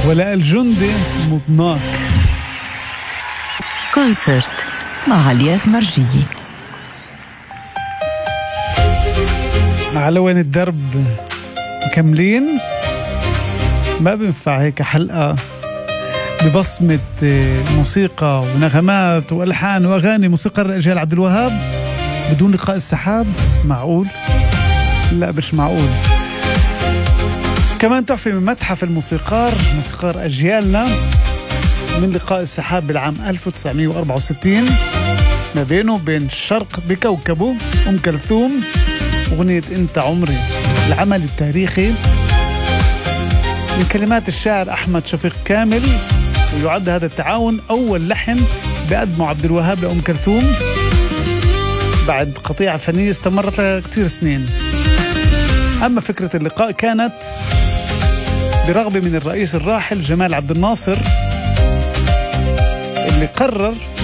ولا الجندي مضناك. كونسرت مع الياس مرجية. على وين الدرب مكملين، ما بينفع هيك حلقة ببصمة موسيقى ونغمات وألحان وأغاني موسيقى الرجال عبد الوهاب بدون لقاء السحاب. معقول؟ لا مش معقول. كمان تحفة من متحف الموسيقار، موسيقار أجيالنا، من لقاء السحاب بالعام 1964 ما بينه وبين الشرق بكوكبه أم كلثوم، أغنية أنت عمري، العمل التاريخي من كلمات الشاعر أحمد شفيق كامل. ويعد هذا التعاون أول لحن بقدمه عبد الوهاب لأم كلثوم بعد قطيعة فنية استمرت لها كتير سنين. أما فكرة اللقاء كانت برغبة من الرئيس الراحل جمال عبد الناصر، اللي قرر